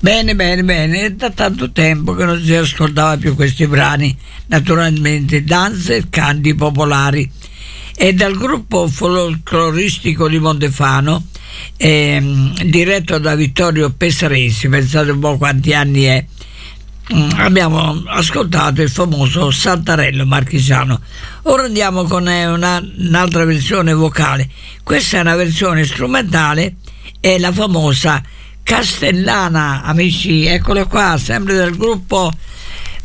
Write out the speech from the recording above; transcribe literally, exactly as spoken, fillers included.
Bene, bene, bene, è da tanto tempo che non si ascoltava più questi brani, naturalmente danze e canti popolari. E dal gruppo folcloristico di Montefano, ehm, diretto da Vittorio Pesaresi, pensate un po' quanti anni è, abbiamo ascoltato il famoso Santarello marchigiano. Ora andiamo con una, un'altra versione vocale. Questa è una versione strumentale, è la famosa Castellana, amici, eccola qua, sempre del gruppo